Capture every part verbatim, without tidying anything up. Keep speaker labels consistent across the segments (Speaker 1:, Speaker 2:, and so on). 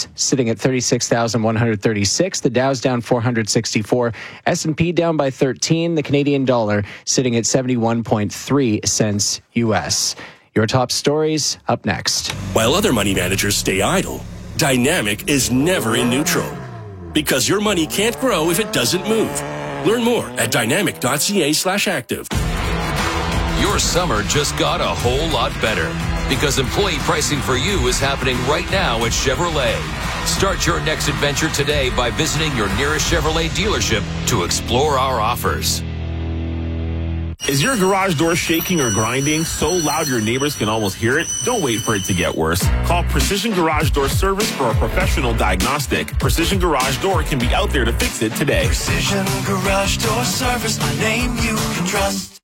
Speaker 1: S sitting at thirty-six thousand one hundred thirty-six. The Dow's down four hundred sixty-four. S and P down by thirteen. The Canadian dollar sitting at seventy-one point three cents U S. Your top stories up next.
Speaker 2: While other money managers stay idle, Dynamic is never in neutral. Because your money can't grow if it doesn't move. Learn more at dynamic.ca slash active.
Speaker 3: Your summer just got a whole lot better because employee pricing for you is happening right now at Chevrolet. Start your next adventure today by visiting your nearest Chevrolet dealership to explore our offers.
Speaker 4: Is your garage door shaking or grinding so loud your neighbors can almost hear it? Don't wait for it to get worse. Call Precision Garage Door Service for a professional diagnostic. Precision Garage Door can be out there to fix it today.
Speaker 5: Precision Garage Door Service, a name you can trust.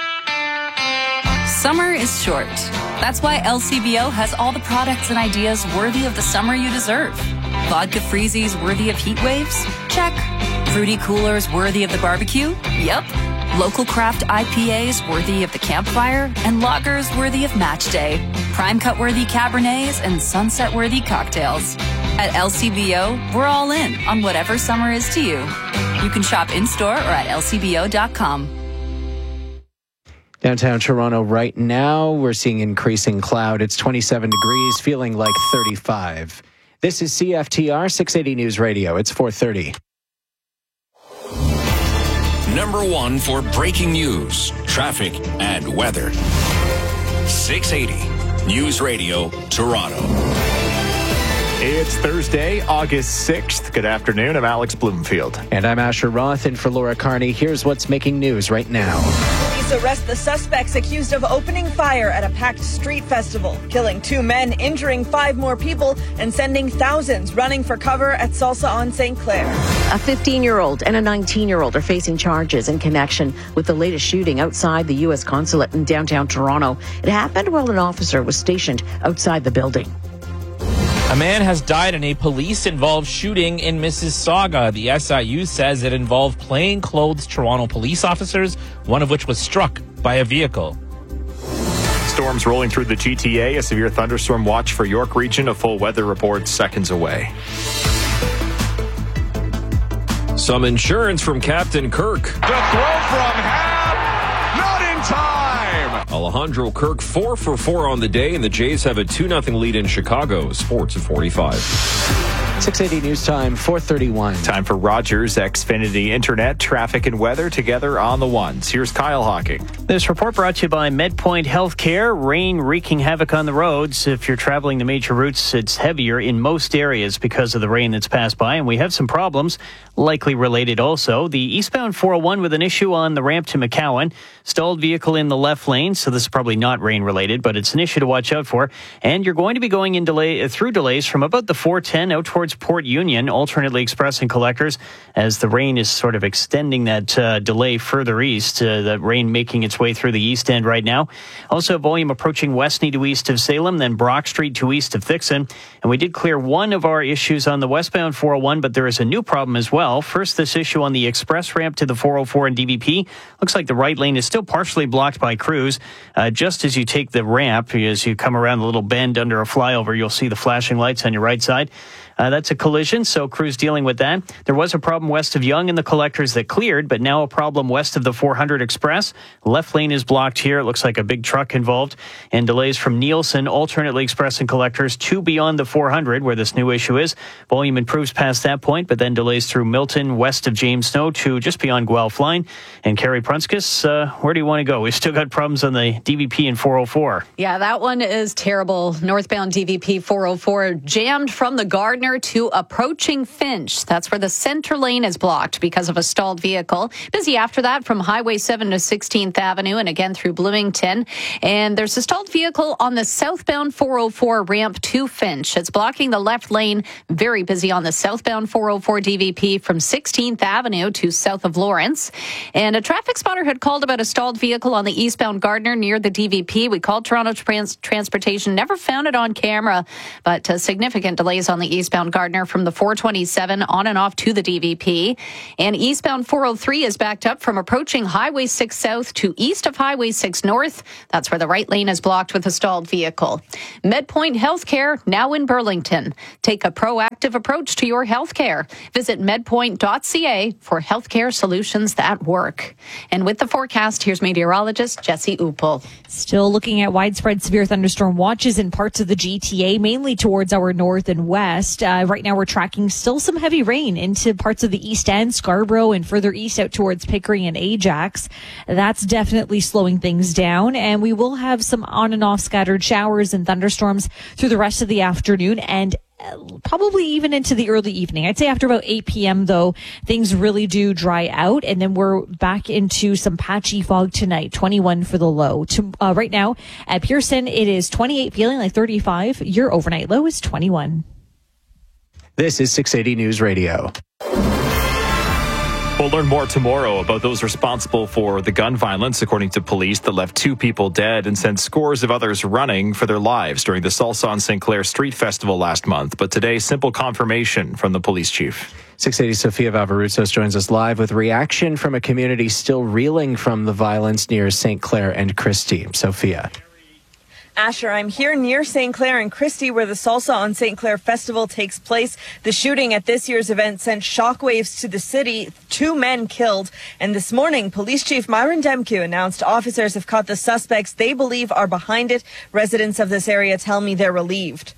Speaker 6: Summer is short. That's why L C B O has all the products and ideas worthy of the summer you deserve. Vodka freezies worthy of heat waves? Check. Fruity coolers worthy of the barbecue? Yep. Local craft I P As worthy of the campfire, and lagers worthy of match day. Prime cut worthy Cabernets and sunset worthy cocktails. At L C B O, we're all in on whatever summer is to you. You can shop in-store or at L C B O dot com.
Speaker 1: Downtown Toronto right now, we're seeing increasing cloud. It's twenty-seven degrees, feeling like thirty-five. This is C F T R six eighty News Radio. It's four thirty.
Speaker 3: Number one for breaking news, traffic, and weather. six eighty News Radio, Toronto.
Speaker 7: It's Thursday, August sixth. Good afternoon. I'm Alex Bloomfield.
Speaker 1: And I'm Asher Roth, and for Laura Carney, here's what's making news right now.
Speaker 8: Police arrest the suspects accused of opening fire at a packed street festival, killing two men, injuring five more people, and sending thousands running for cover at Salsa on Saint Clair.
Speaker 9: A fifteen-year-old and a nineteen-year-old are facing charges in connection with the latest shooting outside the U S consulate in downtown Toronto. It happened while an officer was stationed outside the building.
Speaker 10: A man has died in a police-involved shooting in Mississauga. The S I U says it involved plainclothes Toronto police officers, one of which was struck by a vehicle.
Speaker 7: Storms rolling through the G T A. A severe thunderstorm watch for York Region. A full weather report seconds away.
Speaker 11: Some insurance from Captain Kirk.
Speaker 12: The throw from half, not in time.
Speaker 11: Alejandro Kirk, four for four on the day, and the Jays have a two nothing lead in Chicago. Sports at forty-five.
Speaker 1: six eighty News Time, four thirty-one.
Speaker 7: Time for Rogers Xfinity Internet, traffic and weather together on the ones. Here's Kyle Hocking.
Speaker 13: This report brought to you by MedPoint Healthcare. Rain wreaking havoc on the roads. If you're traveling the major routes, it's heavier in most areas because of the rain that's passed by, and we have some problems, likely related also. The eastbound four oh one with an issue on the ramp to McCowan. Stalled vehicle in the left lane, so this is probably not rain related, but it's an issue to watch out for. And you're going to be going in delay through delays from about the four ten out towards Port Union, alternately express and collectors, as the rain is sort of extending that uh, delay further east. Uh, the rain making its way through the east end right now. Also, volume approaching Westney to east of Salem, then Brock Street to east of Thixon. And we did clear one of our issues on the westbound four oh one, but there is a new problem as well. First, this issue on the express ramp to the four oh four and D V P. Looks like the right lane is still partially blocked by crews. Uh, just as you take the ramp, as you come around the little bend under a flyover, you'll see the flashing lights on your right side. Uh, that's a collision, so crews dealing with that. There was a problem west of Yonge and the collectors that cleared, but now a problem west of the four hundred Express. Left lane is blocked here. It looks like a big truck involved. And delays from Nielsen, alternately express and collectors, to beyond the four hundred, where this new issue is. Volume improves past that point, but then delays through Milton, west of James Snow, to just beyond Guelph Line. And Carrie Prunskis, uh, where do you want to go? We've still got problems on the D V P and four oh four.
Speaker 14: Yeah, that one is terrible. Northbound D V P four oh four jammed from the Gardner to approaching Finch. That's where the center lane is blocked because of a stalled vehicle. Busy after that from Highway seven to sixteenth Avenue and again through Bloomington. And there's a stalled vehicle on the southbound four oh four ramp to Finch. It's blocking the left lane. Very busy on the southbound four oh four D V P from sixteenth Avenue to south of Lawrence. And a traffic spotter had called about a stalled vehicle on the eastbound Gardner near the D V P. We called Toronto Trans- Transportation, never found it on camera, but uh, significant delays on the eastbound Gardner from the four twenty-seven on and off to the D V P. And eastbound four oh three is backed up from approaching Highway six South to east of Highway six North. That's where the right lane is blocked with a stalled vehicle. MedPoint Healthcare, now in Burlington. Take a proactive proactive approach to your healthcare. Visit medpoint dot c a for healthcare solutions that work. And with the forecast, here's meteorologist Jesse Uppel.
Speaker 15: Still looking at widespread severe thunderstorm watches in parts of the G T A, mainly towards our north and west. Uh, right now we're tracking still some heavy rain into parts of the East End, Scarborough, and further east out towards Pickering and Ajax. That's definitely slowing things down, and we will have some on and off scattered showers and thunderstorms through the rest of the afternoon and probably even into the early evening. I'd say after about eight p.m. though, things really do dry out, and then we're back into some patchy fog tonight. twenty-one for the low. To, uh, right now at Pearson, it is twenty-eight, feeling like thirty-five. Your overnight low is twenty-one.
Speaker 1: This is six eighty News Radio.
Speaker 7: We'll learn more tomorrow about those responsible for the gun violence, according to police, that left two people dead and sent scores of others running for their lives during the Salsa on Saint Clair Street Festival last month. But today, simple confirmation from the police chief.
Speaker 1: six eighty Sofia Vavarutsos joins us live with reaction from a community still reeling from the violence near Saint Clair and Christie. Sophia.
Speaker 8: Asher, I'm here near Saint Clair and Christie, where the Salsa on Saint Clair Festival takes place. The shooting at this year's event sent shockwaves to the city. Two men killed. And this morning, Police Chief Myron Demkiw announced officers have caught the suspects they believe are behind it. Residents of this area tell me they're relieved.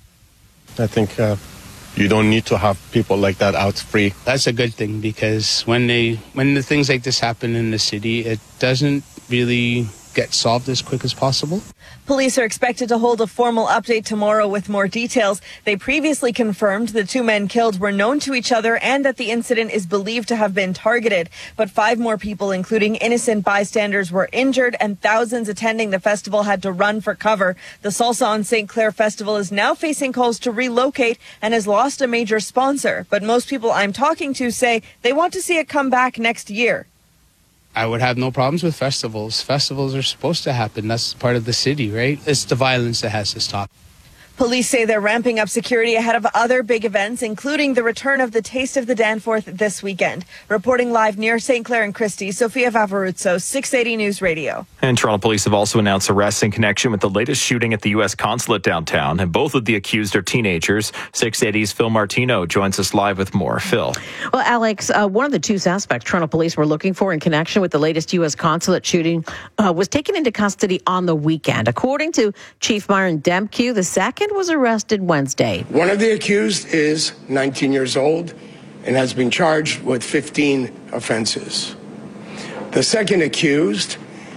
Speaker 16: I think uh, you don't need to have people like that out free.
Speaker 17: That's a good thing, because when they when the things like this happen in the city, it doesn't really get solved as quick as possible.
Speaker 8: Police are expected to hold a formal update tomorrow with more details. They previously confirmed the two men killed were known to each other and that the incident is believed to have been targeted. But five more people, including innocent bystanders, were injured, and thousands attending the festival had to run for cover. The Salsa on Saint Clair Festival is now facing calls to relocate and has lost a major sponsor. But most people I'm talking to say they want to see it come back next year.
Speaker 17: I would have no problems with festivals. Festivals are supposed to happen. That's part of the city, right? It's the violence that has to stop.
Speaker 8: Police say they're ramping up security ahead of other big events, including the return of the Taste of the Danforth this weekend. Reporting live near Saint Clair and Christie, Sofia Vavarutsos, six eighty News Radio.
Speaker 7: And Toronto police have also announced arrests in connection with the latest shooting at the U S consulate downtown. And both of the accused are teenagers. six eighty's Phil Martino joins us live with more. Phil.
Speaker 9: Well, Alex, uh, one of the two suspects Toronto police were looking for in connection with the latest U S consulate shooting uh, was taken into custody on the weekend. According to Chief Myron Demkiw, the second was arrested Wednesday.
Speaker 18: One of the accused is nineteen years old and has been charged with fifteen offenses. The second accused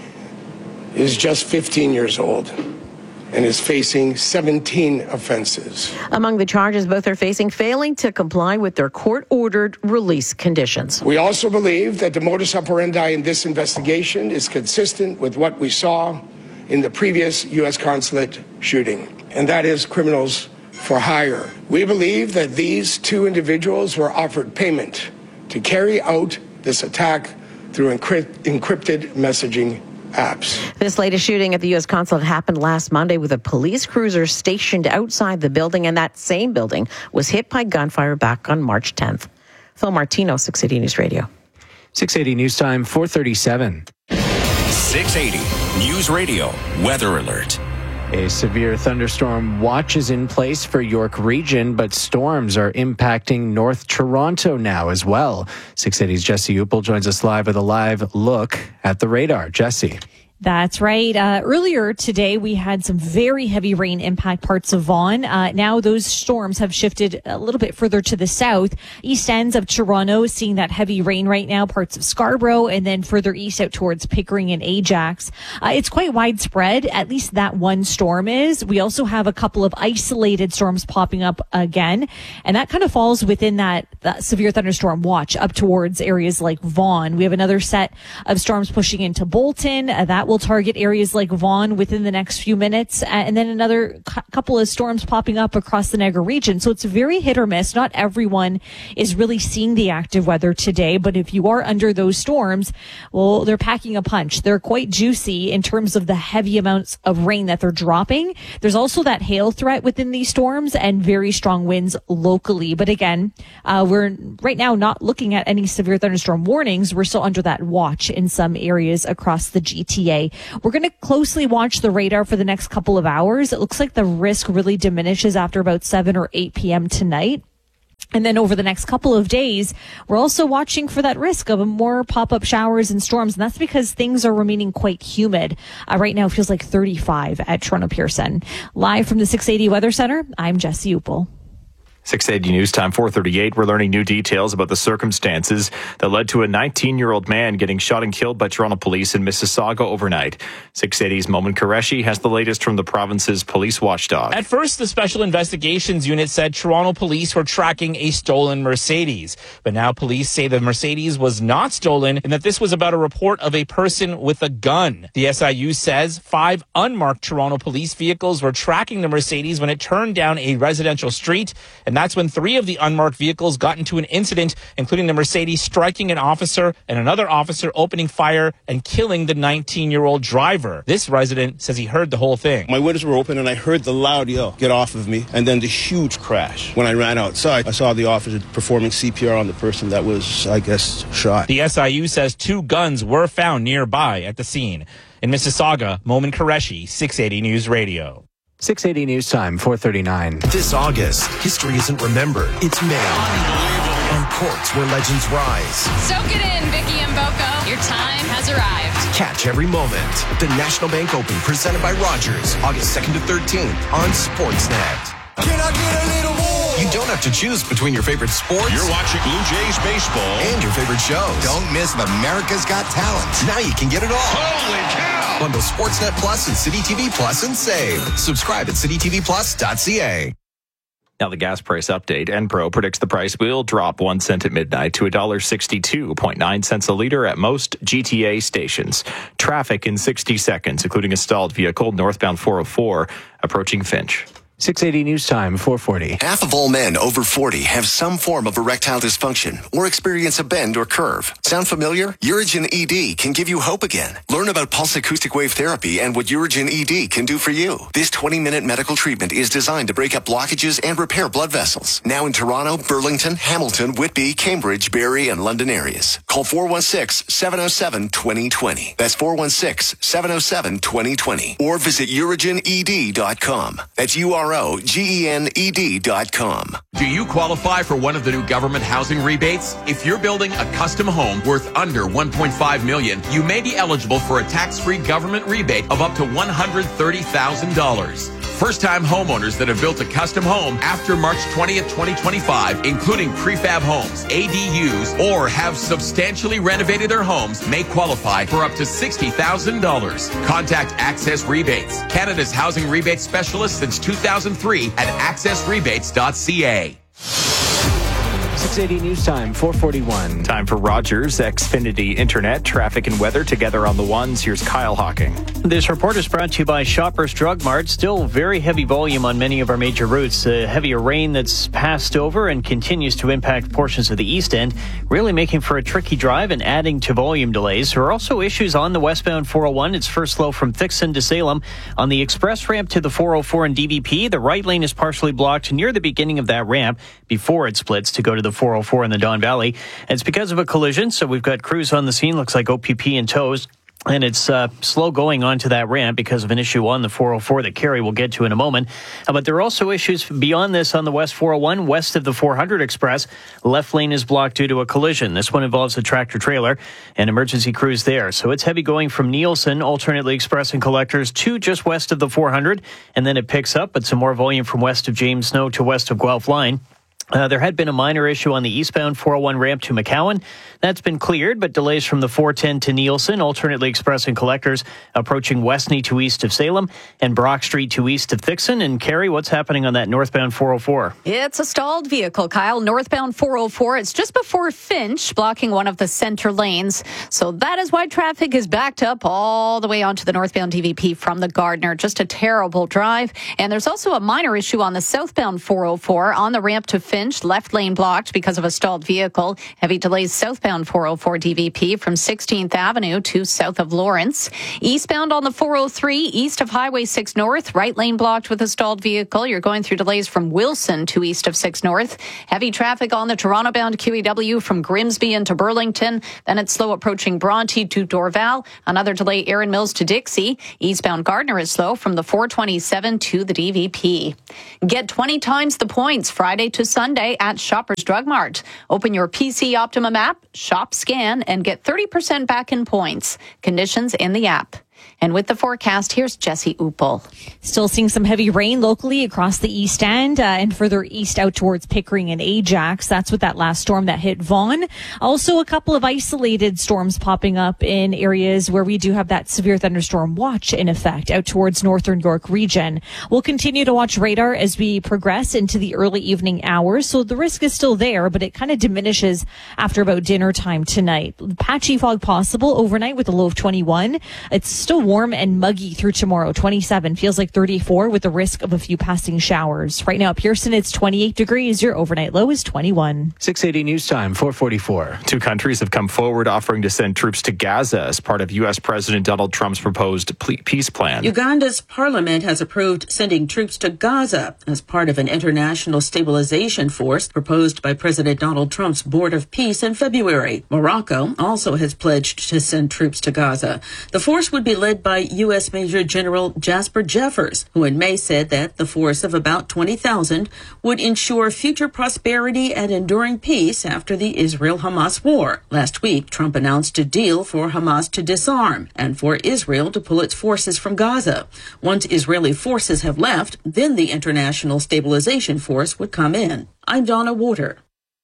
Speaker 18: is just fifteen years old and is facing seventeen offenses.
Speaker 9: Among the charges, both are facing failing to comply with their court-ordered release conditions.
Speaker 18: We also believe that the modus operandi in this investigation is consistent with what we saw in the previous U S consulate shooting, and that is criminals for hire. We believe that these two individuals were offered payment to carry out this attack through encrypt- encrypted messaging apps.
Speaker 9: This latest shooting at the U S consulate happened last Monday with a police cruiser stationed outside the building, and that same building was hit by gunfire back on March tenth. Phil Martino, six eighty News Radio.
Speaker 1: six eighty News Time, four thirty-seven.
Speaker 2: six eighty News Radio Weather Alert.
Speaker 1: A severe thunderstorm watch is in place for York Region, but storms are impacting North Toronto now as well. six eighty's Jesse Uppel joins us live with a live look at the radar. Jesse.
Speaker 15: That's right. Uh, earlier today, we had some very heavy rain impact parts of Vaughan. Uh, now those storms have shifted a little bit further to the south. East ends of Toronto seeing that heavy rain right now, parts of Scarborough, and then further east out towards Pickering and Ajax. Uh, it's quite widespread. At least that one storm is. We also have a couple of isolated storms popping up again, and that kind of falls within that, that severe thunderstorm watch up towards areas like Vaughan. We have another set of storms pushing into Bolton. Uh, that will target areas like Vaughan within the next few minutes, and then another cu- couple of storms popping up across the Niagara region. So it's very hit or miss. Not everyone is really seeing the active weather today, but if you are under those storms, well, they're packing a punch. They're quite juicy in terms of the heavy amounts of rain that they're dropping. There's also that hail threat within these storms and very strong winds locally. But again, uh, we're right now not looking at any severe thunderstorm warnings. We're still under that watch in some areas across the G T A. We're going to closely watch the radar for the next couple of hours. It looks like the risk really diminishes after about seven or eight p.m. tonight. And then over the next couple of days, we're also watching for that risk of more pop-up showers and storms. And that's because things are remaining quite humid. Uh, right now, it feels like thirty-five at Toronto Pearson. Live from the six eighty Weather Center, I'm Jesse Upel.
Speaker 7: six eighty News Time, four thirty-eight. We're learning new details about the circumstances that led to a nineteen-year-old man getting shot and killed by Toronto police in Mississauga overnight. six eighty's Momin Qureshi has the latest from the province's police watchdog.
Speaker 10: At first, the Special Investigations Unit said Toronto police were tracking a stolen Mercedes. But now police say the Mercedes was not stolen and that this was about a report of a person with a gun. The S I U says five unmarked Toronto police vehicles were tracking the Mercedes when it turned down a residential street. And that's when three of the unmarked vehicles got into an incident, including the Mercedes striking an officer and another officer opening fire and killing the nineteen-year-old driver. This resident says he heard the whole thing.
Speaker 19: My windows were open and I heard the loud yell, "Get off of me," and then the huge crash. When I ran outside, I saw the officer performing C P R on the person that was, I guess, shot.
Speaker 10: The S I U says two guns were found nearby at the scene. In Mississauga, Momin Qureshi, six eighty News Radio.
Speaker 1: six eighty News Time, four thirty-nine.
Speaker 20: This August, history isn't remembered, it's made. On courts where legends rise.
Speaker 21: Soak it in, Vicky and Boko. Your time has arrived.
Speaker 20: Catch every moment. The National Bank Open, presented by Rogers, August second to thirteenth on Sportsnet. Can I get a little more? You don't have to choose between your favorite sports.
Speaker 12: You're watching Blue Jays baseball.
Speaker 20: And your favorite shows.
Speaker 22: Don't miss America's Got Talent.
Speaker 20: Now you can get it all.
Speaker 12: Holy cow!
Speaker 20: Bundle Sportsnet Plus and City T V Plus and save. Subscribe at city t v plus dot c a.
Speaker 7: Now the gas price update. Enpro predicts the price will drop one cent at midnight to one dollar sixty-two point nine cents a liter at most G T A stations. Traffic in sixty seconds, including a stalled vehicle northbound four oh four approaching Finch.
Speaker 1: six eighty News Time, four forty.
Speaker 22: Half of all men over forty have some form of erectile dysfunction or experience a bend or curve. Sound familiar? Urigen E D can give you hope again. Learn about pulse acoustic wave therapy and what Urigen E D can do for you. This twenty-minute medical treatment is designed to break up blockages and repair blood vessels. Now in Toronto, Burlington, Hamilton, Whitby, Cambridge, Barrie, and London areas. Call four one six, seven oh seven, two oh two oh. That's four one six, seven oh seven, two oh two oh. Or visit urigen e d dot com. That's U R O G E N E D dot com.
Speaker 23: Do you qualify for one of the new government housing rebates? If you're building a custom home worth under one point five million dollars, you may be eligible for a tax-free government rebate of up to one hundred thirty thousand dollars. First-time homeowners that have built a custom home after March twentieth, twenty twenty-five, including prefab homes, A D Us, or have substantially renovated their homes, may qualify for up to sixty thousand dollars. Contact Access Rebates, Canada's housing rebate specialist since two thousand three at access rebates dot c a.
Speaker 1: six eighty News Time, four forty-one.
Speaker 7: Time for Rogers Xfinity Internet, traffic and weather together on the ones. Here's Kyle Hawking.
Speaker 13: This report is brought to you by Shoppers Drug Mart. Still very heavy volume on many of our major routes. Uh, heavier rain that's passed over and continues to impact portions of the east end, really making for a tricky drive and adding to volume delays. There are also issues on the westbound four oh one. It's first slow from Thixon to Salem. On the express ramp to the four oh four and D V P, the right lane is partially blocked near the beginning of that ramp before it splits to go to the four oh four in the Don Valley. It's because of a collision, so we've got crews on the scene. Looks like O P P in tows. And it's uh, slow going onto that ramp because of an issue on the four oh four that Kerry will get to in a moment. Uh, but there are also issues beyond this on the West four oh one, west of the four hundred Express. Left lane is blocked due to a collision. This one involves a tractor trailer and emergency crews there. So it's heavy going from Nielsen, alternately Express and Collectors, to just west of the four hundred. And then it picks up, but some more volume from west of James Snow to west of Guelph Line. Uh, there had been a minor issue on the eastbound four oh one ramp to McCowan. That's been cleared, but delays from the four ten to Nielsen, alternately Express and Collectors, approaching Westney to east of Salem, and Brock Street to east of Thixon. And Kerry, what's happening on that northbound four oh four?
Speaker 14: It's a stalled vehicle, Kyle. Northbound four oh four. It's just before Finch, blocking one of the center lanes. So that is why traffic is backed up all the way onto the northbound D V P from the Gardner. Just a terrible drive. And there's also a minor issue on the southbound four oh four on the ramp to Finch. Left lane blocked because of a stalled vehicle. Heavy delays southbound four oh four D V P from sixteenth Avenue to south of Lawrence. Eastbound on the four oh three, east of Highway six North. Right lane blocked with a stalled vehicle. You're going through delays from Wilson to east of six North. Heavy traffic on the Toronto-bound Q E W from Grimsby into Burlington. Then it's slow approaching Bronte to Dorval. Another delay, Erin Mills to Dixie. Eastbound Gardner is slow from the four twenty-seven to the D V P. Get twenty times the points Friday to Sunday Sunday at Shoppers Drug Mart. Open your P C Optimum app, shop, scan, and get thirty percent back in points. Conditions in the app. And with the forecast, here's Jesse Upel.
Speaker 15: Still seeing some heavy rain locally across the East End uh, and further east out towards Pickering and Ajax. That's with that last storm that hit Vaughan. Also, a couple of isolated storms popping up in areas where we do have that severe thunderstorm watch in effect out towards northern York region. We'll continue to watch radar as we progress into the early evening hours. So the risk is still there, but it kind of diminishes after about dinner time tonight. Patchy fog possible overnight with a low of twenty-one. It's still warm and muggy through tomorrow. twenty-seven feels like thirty-four with the risk of a few passing showers. Right now at Pearson, it's twenty-eight degrees. Your overnight low is twenty-one.
Speaker 1: six eighty news time, four forty-four.
Speaker 7: Two countries have come forward offering to send troops to Gaza as part of U S. President Donald Trump's proposed peace plan.
Speaker 4: Uganda's parliament has approved sending troops to Gaza as part of an international stabilization force proposed by President Donald Trump's Board of Peace in February. Morocco also has pledged to send troops to Gaza. The force would be led by U S. Major General Jasper Jeffers, who in May said that the force of about twenty thousand would ensure future prosperity and enduring peace after the Israel-Hamas war. Last week, Trump announced a deal for Hamas to disarm and for Israel to pull its forces from Gaza. Once Israeli forces have left, then the International Stabilization Force would come in. I'm Donna Water.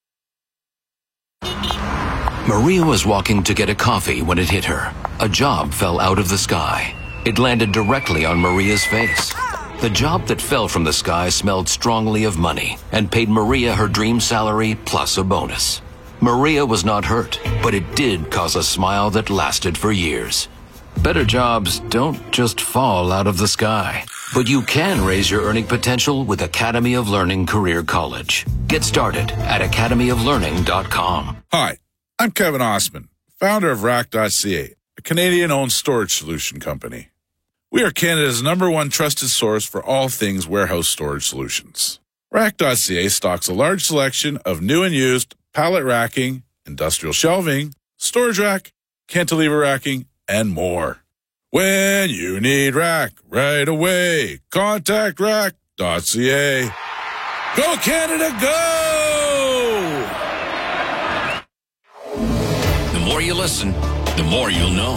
Speaker 3: Maria was walking to get a coffee when it hit her. A job fell out of the sky. It landed directly on Maria's face. The job that fell from the sky smelled strongly of money and paid Maria her dream salary plus a bonus. Maria was not hurt, but it did cause a smile that lasted for years. Better jobs don't just fall out of the sky, but you can raise your earning potential with Academy of Learning Career College. Get started at academy of learning dot com.
Speaker 5: Hi, I'm Kevin Osman, founder of rack dot c a, a Canadian-owned storage solution company. We are Canada's number one trusted source for all things warehouse storage solutions. rack dot c a stocks a large selection of new and used pallet racking, industrial shelving, storage rack, cantilever racking, and more. When you need rack right away, contact rack dot c a. Go Canada, go!
Speaker 3: The more you listen, the more you'll know.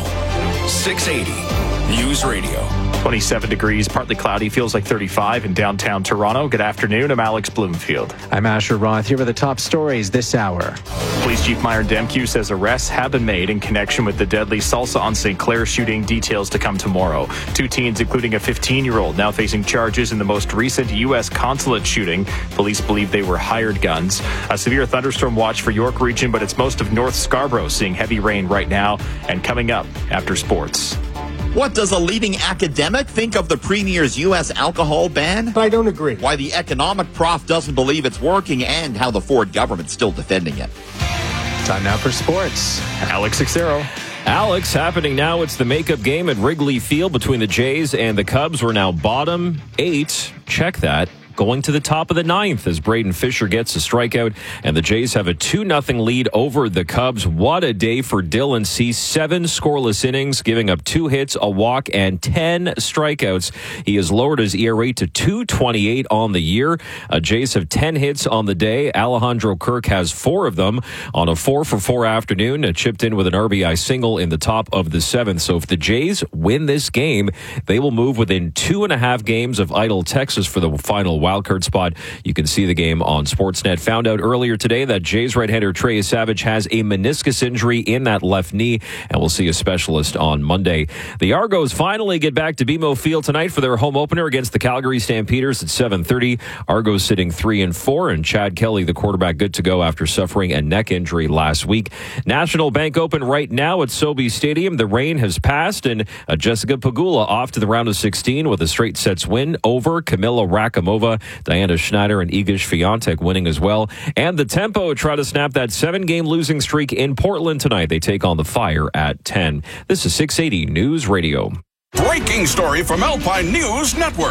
Speaker 3: six eighty News Radio.
Speaker 7: twenty-seven degrees, partly cloudy, feels like thirty-five in downtown Toronto. Good afternoon. I'm Alex Bloomfield.
Speaker 1: I'm Asher Roth. Here are the top stories this hour.
Speaker 7: Police Chief Myron Demkiw says arrests have been made in connection with the deadly Salsa on Saint Clair shooting. Details to come tomorrow. Two teens, including a fifteen-year-old, now facing charges in the most recent U S consulate shooting. Police believe they were hired guns. A severe thunderstorm watch for York region, but it's most of North Scarborough seeing heavy rain right now and coming up after sports.
Speaker 6: What does a leading academic think of the Premier's U S alcohol ban?
Speaker 24: I don't agree.
Speaker 6: Why the economic prof doesn't believe it's working and how the Ford government's still defending it.
Speaker 1: Time now for sports.
Speaker 7: Alex Xero.
Speaker 11: Alex, happening now. It's the makeup game at Wrigley Field between the Jays and the Cubs. We're now bottom eight. Check that. Going to the top of the ninth as Braden Fisher gets a strikeout, and the Jays have a two nothing lead over the Cubs. What a day for Dylan Cease. Seven scoreless innings, giving up two hits, a walk, and ten strikeouts. He has lowered his E R A to two twenty-eight on the year. Uh, Jays have ten hits on the day. Alejandro Kirk has four of them on a four for four afternoon. Uh, chipped in with an R B I single in the top of the seventh. So if the Jays win this game, they will move within two and a half games of Idle, Texas for the final wildcard spot. You can see the game on Sportsnet. Found out earlier today that Jays right-hander Trey Savage has a meniscus injury in that left knee, and we'll see a specialist on Monday. The Argos finally get back to B M O Field tonight for their home opener against the Calgary Stampeders at seven thirty. Argos sitting three and four, and Chad Kelly, the quarterback, good to go after suffering a neck injury last week. National Bank Open right now at SoBe Stadium. The rain has passed, and uh, Jessica Pegula off to the round of sixteen with a straight sets win over Kamila Rakimova. Diana Schneider and Iga Swiatek winning as well. And the Tempo try to snap that seven-game losing streak in Portland tonight. They take on the Fire at ten. This is six eighty News Radio.
Speaker 25: Breaking story from Alpine News Network.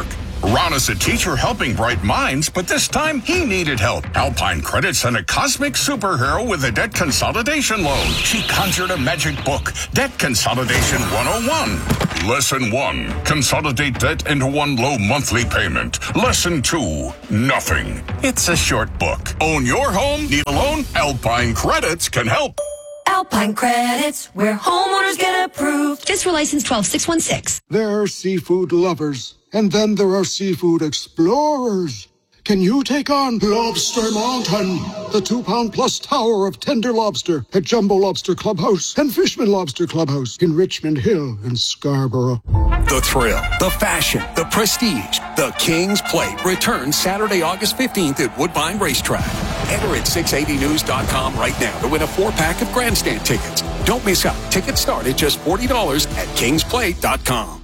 Speaker 8: Ron is a teacher helping bright minds, but this time he needed help. Alpine Credit sent a cosmic superhero with a debt consolidation loan. She conjured a magic book, Debt Consolidation one oh one. Lesson one, consolidate debt into one low monthly payment. Lesson two, nothing. It's a short book. Own your home? Need a loan? Alpine Credits can help.
Speaker 16: Alpine Credits, where homeowners get approved. Just for license twelve six one six.
Speaker 17: There are seafood lovers, and then there are seafood explorers. Can you take on Lobster Mountain, the two-pound plus tower of tender lobster at Jumbo Lobster Clubhouse and Fishman Lobster Clubhouse in Richmond Hill and Scarborough?
Speaker 24: The thrill, the fashion, the prestige, the King's Plate returns Saturday, August fifteenth at Woodbine Racetrack. Enter at six eighty news dot com right now to win a four-pack of grandstand tickets. Don't miss out. Tickets start at just forty dollars at kings plate dot com.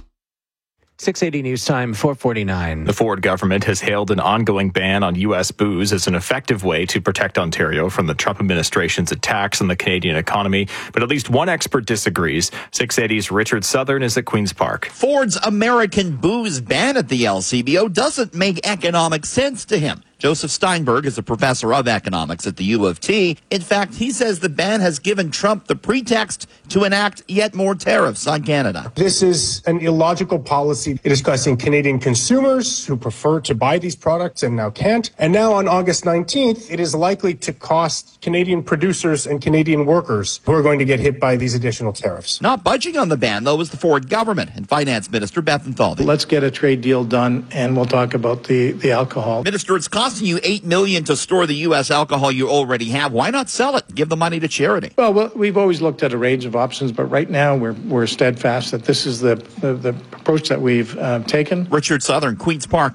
Speaker 1: six eighty News Time, four forty-nine.
Speaker 7: The Ford government has hailed an ongoing ban on U S booze as an effective way to protect Ontario from the Trump administration's attacks on the Canadian economy. But at least one expert disagrees. six eighty's Richard Southern is at Queen's Park.
Speaker 6: Ford's American booze ban at the L C B O doesn't make economic sense to him. Joseph Steinberg is a professor of economics at the U of T. In fact, he says the ban has given Trump the pretext to enact yet more tariffs on Canada.
Speaker 25: This is an illogical policy. It is costing Canadian consumers who prefer to buy these products and now can't. And now on August nineteenth, it is likely to cost Canadian producers and Canadian workers who are going to get hit by these additional tariffs.
Speaker 6: Not budging on the ban, though, is the Ford government and Finance Minister Bethlenfalvy.
Speaker 26: Let's get a trade deal done, and we'll talk about the, the alcohol.
Speaker 6: Minister, it's costing you eight million dollars to store the U S alcohol you already have. Why not sell it? Give the money to charity.
Speaker 26: Well, well we've always looked at a range of options, but right now we're we're steadfast that this is the the, the approach that we've uh, taken.
Speaker 6: Richard Southern, Queen's Park.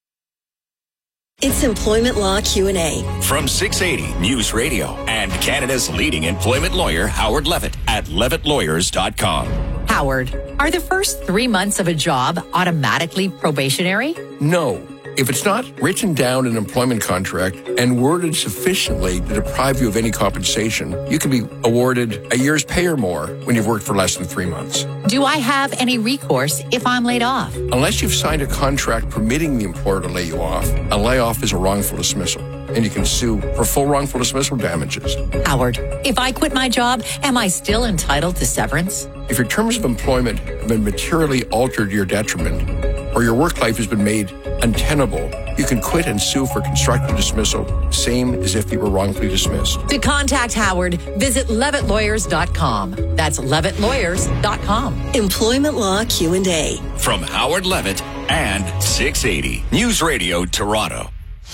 Speaker 16: It's Employment Law Q and A.
Speaker 27: From six eighty News Radio and Canada's leading employment lawyer, Howard Levitt at levitt lawyers dot com.
Speaker 28: Howard, are the first three months of a job automatically probationary?
Speaker 29: No. If it's not written down in an employment contract and worded sufficiently to deprive you of any compensation, you can be awarded a year's pay or more when you've worked for less than three months.
Speaker 28: Do I have any recourse if I'm laid off?
Speaker 29: Unless you've signed a contract permitting the employer to lay you off, a layoff is a wrongful dismissal, and you can sue for full wrongful dismissal damages.
Speaker 28: Howard, if I quit my job, am I still entitled to severance?
Speaker 29: If your terms of employment have been materially altered to your detriment, or your work life has been made untenable, you can quit and sue for constructive dismissal, same as if you were wrongfully dismissed.
Speaker 28: To contact Howard, visit levitt lawyers dot com. That's levitt lawyers dot com.
Speaker 16: Employment Law Q and A.
Speaker 27: From Howard Levitt and six eighty News Radio Toronto.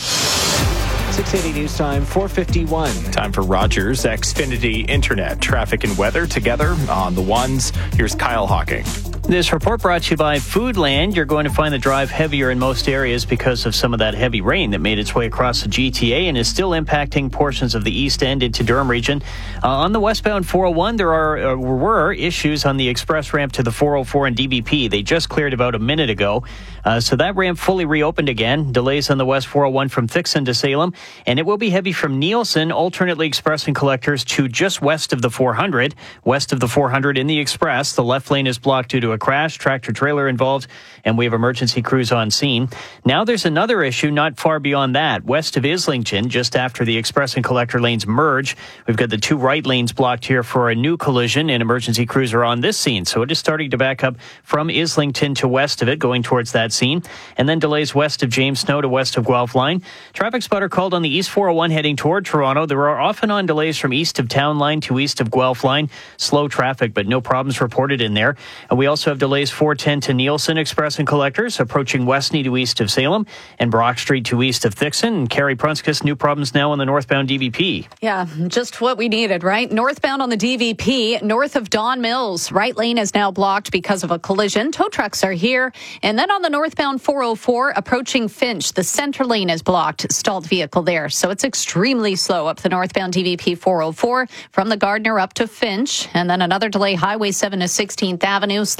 Speaker 1: six eighty News Time, four fifty-one.
Speaker 7: Time for Rogers Xfinity Internet. Traffic and weather together on the ones. Here's Kyle Hawking.
Speaker 13: This report brought to you by Foodland. You're going to find the drive heavier in most areas because of some of that heavy rain that made its way across the G T A and is still impacting portions of the East End into Durham region. Uh, on the westbound four oh one, there are uh, were issues on the express ramp to the four oh four and D B P. They just cleared about a minute ago. Uh, so that ramp fully reopened again. Delays on the west four oh one from Thixon to Salem. And it will be heavy from Nielsen, alternately expressing collectors to just west of the four hundred. West of the four hundred in the express, the left lane is blocked due to a crash, tractor trailer involved, and we have emergency crews on scene. Now there's another issue not far beyond that. West of Islington, just after the express and collector lanes merge, we've got the two right lanes blocked here for a new collision, and emergency crews are on this scene. So it is starting to back up from Islington to west of it, going towards that scene. And then delays west of James Snow to west of Guelph Line. Traffic spotter called on the East four oh one heading toward Toronto. There are off and on delays from east of Town Line to east of Guelph Line. Slow traffic, but no problems reported in there. And we also have delays four ten to Nielsen Express and Collectors, approaching Westney to east of Salem, and Brock Street to east of Thixon. And Carrie Prunskis, new problems now on the northbound D V P.
Speaker 14: Yeah, just what we needed, right? Northbound on the D V P, north of Don Mills. Right lane is now blocked because of a collision. Tow trucks are here. And then on the northbound four oh four, approaching Finch, the center lane is blocked. Stalled vehicle there. So it's extremely slow up the northbound D V P four oh four from the Gardner up to Finch. And then another delay, Highway seven to sixteenth Avenue. Slow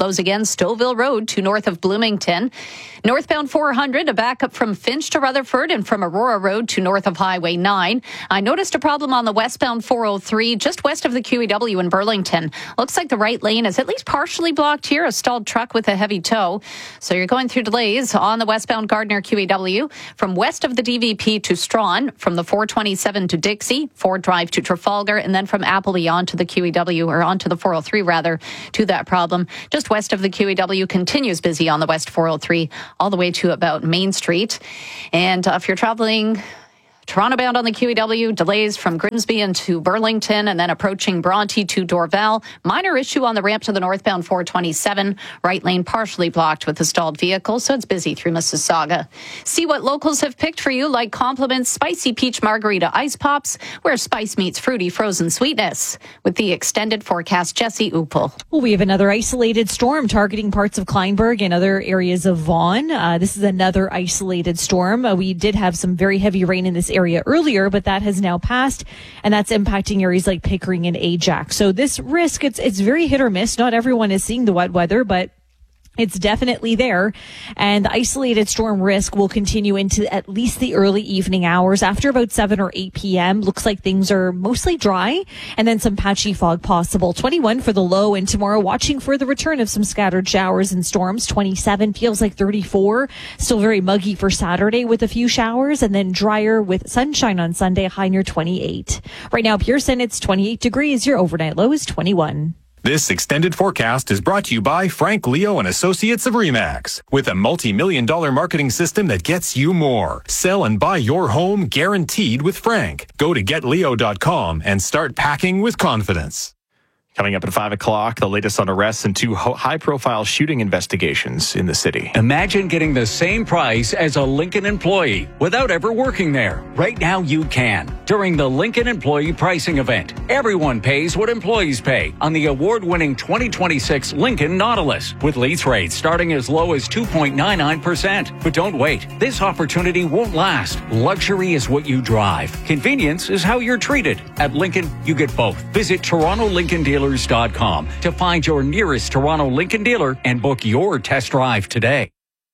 Speaker 14: slows again. Stouffville Road to north of Bloomington. Northbound four hundred, a backup from Finch to Rutherford and from Aurora Road to north of Highway nine. I noticed a problem on the westbound four oh three just west of the Q E W in Burlington. Looks like the right lane is at least partially blocked here, a stalled truck with a heavy tow. So you're going through delays on the westbound Gardner Q E W from west of the D V P to Strawn, from the four twenty-seven to Dixie, Ford Drive to Trafalgar, and then from Appleby onto the Q E W, or onto the four oh three rather, to that problem. Just west of the Q E W continues busy on the west four oh three all the way to about Main Street. And uh, if you're traveling Toronto bound on the Q E W, delays from Grimsby into Burlington and then approaching Bronte to Dorval. Minor issue on the ramp to the northbound four twenty-seven. Right lane partially blocked with a stalled vehicle, so it's busy through Mississauga. See what locals have picked for you, like Compliments Spicy Peach Margarita Ice Pops, where spice meets fruity frozen sweetness. With the extended forecast, Jesse Upel.
Speaker 15: Well, we have another isolated storm targeting parts of Kleinburg and other areas of Vaughan. Uh, this is another isolated storm. Uh, we did have some very heavy rain in this area area earlier, but that has now passed, and that's impacting areas like Pickering and Ajax. So this risk, it's it's very hit or miss. Not everyone is seeing the wet weather, but it's definitely there, and the isolated storm risk will continue into at least the early evening hours. After about seven or eight p.m., looks like things are mostly dry, and then some patchy fog possible. twenty-one for the low, and tomorrow watching for the return of some scattered showers and storms. twenty-seven feels like thirty-four. Still very muggy for Saturday with a few showers, and then drier with sunshine on Sunday, high near twenty-eight. Right now, Pearson, it's twenty-eight degrees. Your overnight low is twenty-one.
Speaker 2: This extended forecast is brought to you by Frank Leo and Associates of RE/MAX. With a multi-million dollar marketing system that gets you more. Sell and buy your home guaranteed with Frank. Go to get leo dot com and start packing with confidence.
Speaker 7: Coming up at five o'clock, the latest on arrests and two high-profile shooting investigations in the city.
Speaker 9: Imagine getting the same price as a Lincoln employee without ever working there. Right now you can. During the Lincoln Employee Pricing Event, everyone pays what employees pay on the award-winning twenty twenty-six Lincoln Nautilus, with lease rates starting as low as two point nine nine percent. But don't wait. This opportunity won't last. Luxury is what you drive. Convenience is how you're treated. At Lincoln, you get both. Visit Toronto Lincoln Dealers dot com to find your nearest Toronto Lincoln dealer and book your test drive today.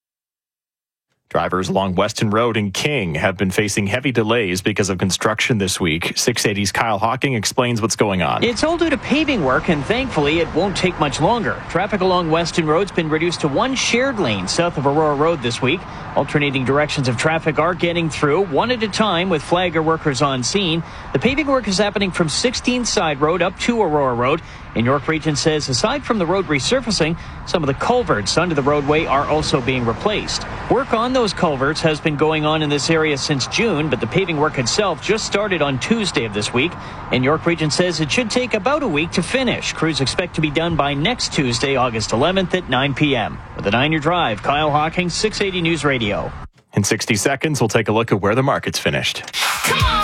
Speaker 7: Drivers along Weston Road in King have been facing heavy delays because of construction this week. six eighty's Kyle Hawking explains what's going on.
Speaker 13: It's all due to paving work, and thankfully it won't take much longer. Traffic along Weston Road's been reduced to one shared lane south of Aurora Road this week. Alternating directions of traffic are getting through, one at a time, with flagger workers on scene. The paving work is happening from sixteenth Side Road up to Aurora Road. And York Region says aside from the road resurfacing, some of the culverts under the roadway are also being replaced. Work on those culverts has been going on in this area since June, but the paving work itself just started on Tuesday of this week. And York Region says it should take about a week to finish. Crews expect to be done by next Tuesday, August eleventh at nine p.m. With a nine-year drive, Kyle Hawking, six eighty News Radio.
Speaker 7: In sixty seconds, we'll take a look at where the market's finished.
Speaker 16: Come on!